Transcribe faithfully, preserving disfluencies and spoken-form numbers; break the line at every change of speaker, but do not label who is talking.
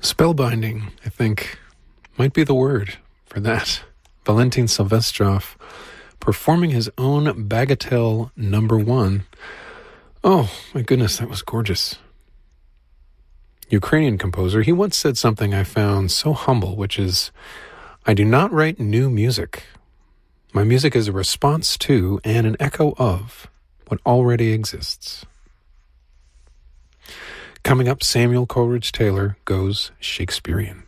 Spellbinding, I think, might be the word for that. Valentin Silvestrov performing his own Bagatelle number one. Oh, my goodness, that was gorgeous. Ukrainian composer, he once said something I found so humble, which is, I do not write new music. My music is a response to and an echo of what already exists. Coming up, Samuel Coleridge Taylor goes Shakespearean.